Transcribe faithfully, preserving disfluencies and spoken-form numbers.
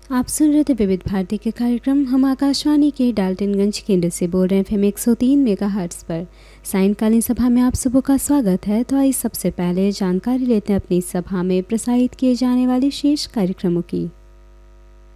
आप सुन रहे थे विविध भारती के कार्यक्रम। हम आकाशवाणी के डाल्टनगंज केंद्र से बोल रहे हैं एफएम एक सौ तीन मेगाहर्ट्ज़ पर। सायंकालीन सभा में आप सबों का स्वागत है। तो आइए सबसे पहले जानकारी लेते हैं अपनी सभा में प्रसारित किए जाने वाले शेष कार्यक्रमों की।